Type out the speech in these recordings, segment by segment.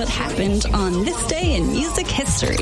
what happened on this day in music history.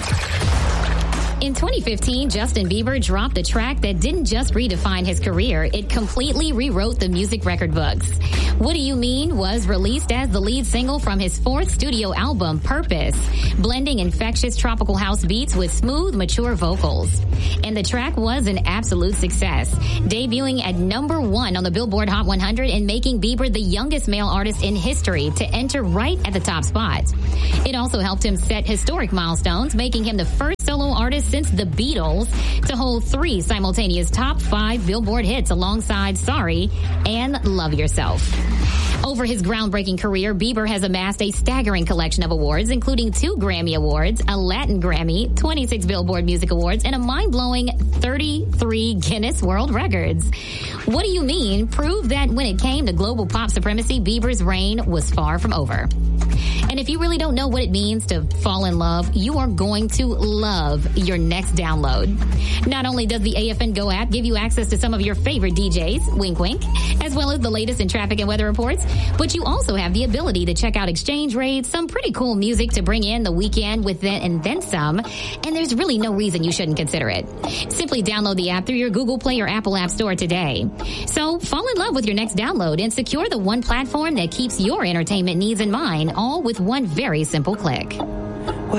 In 2015, Justin Bieber dropped a track that didn't just redefine his career, it completely rewrote the music record books. What Do You Mean was released as the lead single from his fourth studio album, Purpose, blending infectious tropical house beats with smooth, mature vocals. And the track was an absolute success, debuting at #1 on the Billboard Hot 100 and making Bieber the youngest male artist in history to enter right at the top spot. It also helped him set historic milestones, making him the first solo artist since the Beatles to hold 3 simultaneous top 5 Billboard hits alongside Sorry and Love Yourself. Over his groundbreaking career, Bieber has amassed a staggering collection of awards, including 2 Grammy Awards, a Latin Grammy, 26 Billboard Music Awards, and a mind-blowing 33 Guinness World Records. What Do You Mean proved that when it came to global pop supremacy, Bieber's reign was far from over. And if you really don't know what it means to fall in love, you are going to love your next download. Not only does the AFN Go app give you access to some of your favorite DJs, wink wink, as well as the latest in traffic and weather reports, but you also have the ability to check out exchange rates, some pretty cool music to bring in the weekend with it and then some, and there's really no reason you shouldn't consider it. Simply download the app through your Google Play or Apple App Store today. So fall in love with your next download and secure the one platform that keeps your entertainment needs in mind, all with one very simple click.